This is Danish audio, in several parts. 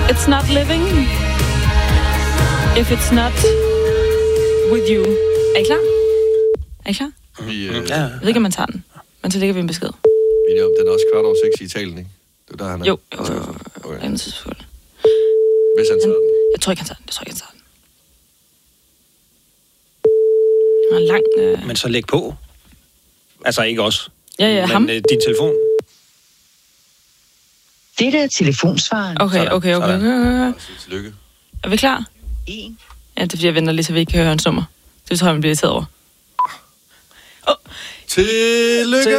It's not living. If it's not with you. Er I klar? Er I klar? Jeg ved ikke, om man tager den. Men så lægger vi en besked. Den er også 6:15 i Italien, ikke? Det er der, han er. Jo. Okay. Anden tidspunkt. Hvis han tager den. Jeg tror ikke, han tager den. Han er lang... Men så læg på. Altså ikke os. Ja, ham. Men din telefon. Dette er telefonsvaren. Okay. Tillykke. Er vi klar? 1. Ja, det er fordi, jeg venter lige, så vi ikke kan høre hans nummer. Det tror jeg, man bliver irriteret over. Tillykke!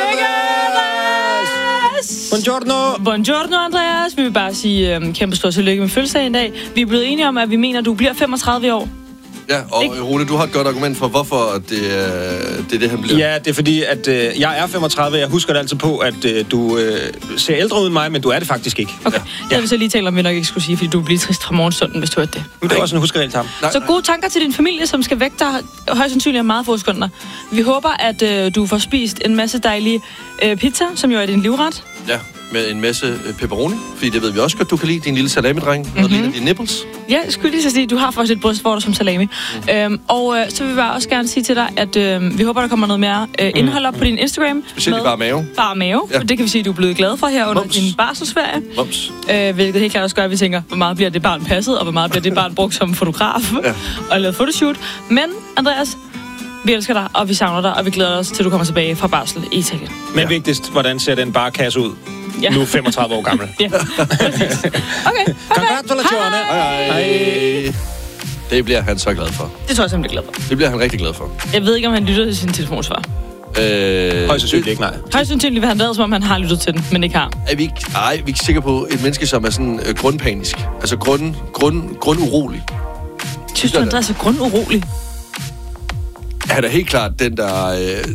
Buongiorno, Andreas. Vi vil bare sige kæmpe stort tillykke med fødselsdagen i dag. Vi er blevet enige om, at vi mener, at du bliver 35 år. Ja, og Rune, du har et godt argument for, hvorfor det er det, han bliver. Ja, det er fordi, at jeg er 35. Jeg husker det altid på, at du ser ældre ud end mig, men du er det faktisk ikke. Okay, det har vi så lige talt om, vi nok ikke skulle sige, fordi du bliver trist fra morgenstunden, hvis du hørte det. Men det er også en huskeregel til ham. Så gode tanker til din familie, som skal vække dig højst sandsynligt meget få sekunder. Vi håber, at du får spist en masse dejlige pizza, som jo er din livret. Ja, med en masse pepperoni, fordi det ved vi også godt, du kan lide din lille salamidreng, og ligner dine nipples. Ja, jeg skulle lige så sige, at du har faktisk et brystvorter som salami. Så vil vi bare også gerne sige til dig, at vi håber, der kommer noget mere indhold op på din Instagram. Specielt i bare mave. Bare mave, ja. Det kan vi sige, at du er blevet glad for her under din barselsferie. Hvilket helt klart også gør, at vi tænker, hvor meget bliver det barn passet, og hvor meget bliver det barn brugt som fotograf og lavet fotoshoot. Men, Andreas, vi elsker dig, og vi savner dig, og vi glæder os til, du kommer tilbage fra barsel i Italien. Men vigtigst, hvordan ser den barkasse ud? Ja. Nu 35 år gammel. Ja, præcis. Okay. Congratulazione. Hej. Det bliver han så glad for. Det tror jeg, han bliver glad for. Det bliver han rigtig glad for. Jeg ved ikke, om han lytter til sin telefonsvar. Højst sandsynligt ikke, nej. Højst sandsynligt vil han lade, som om han har lyttet til den, men ikke har. Vi er ikke sikre på et menneske, som er sådan grundpanisk. Altså grundurolig. Synes du, Andreas er grundurolig? Han er helt klart den, der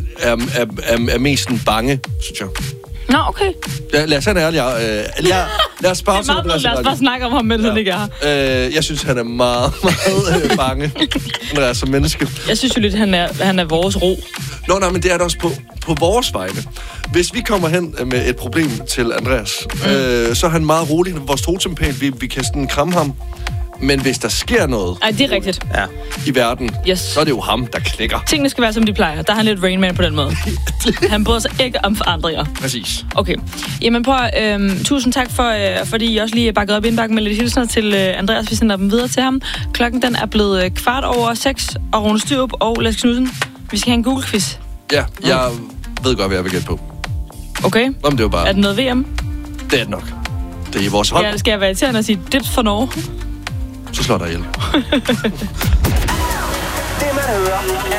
er mest bange, synes jeg. Nå, okay. Ja, lad os være ærlig. Lad os bare... Lad os bare snakke om ham, mens han ikke er her. Jeg synes, han er meget, meget bange. Han er som menneske. Jeg synes jo lidt, han er vores ro. Nej, men det er det også på vores vegne. Hvis vi kommer hen med et problem til Andreas, så er han meget rolig. Han er vores totempan. Vi kan sådan kramme ham. Men hvis der sker noget det er rigtigt. I verden, så er det jo ham, der knækker. Tingene skal være, som de plejer. Der er han lidt Rain Man på den måde. Han bryder sig ikke om forandringer. Præcis. Okay. Jamen prøv tusind tak fordi I også lige bakkede op indbakken med lidt hilsner til Andreas. Vi sender dem videre til ham. Klokken den er blevet 6:15, og Rune Styrup og Lasse Knudsen. Vi skal have en Google-quiz. Ja, jeg ved godt, hvad jeg vil gætte på. Okay. Det var bare... Er det noget VM? Det er det nok. Det er i vores hold. Ja, skal jeg være irriterende at sige dips for Norge? Så slår der ihjel. Det man hører